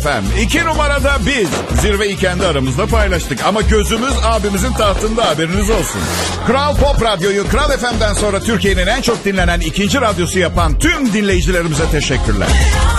Efendim 2 numarada biz zirveyi kendi aramızda paylaştık. Ama gözümüz abimizin tahtında, haberiniz olsun. Kral Pop Radyo'yu Kral FM'den sonra Türkiye'nin en çok dinlenen ikinci radyosu yapan tüm dinleyicilerimize teşekkürler.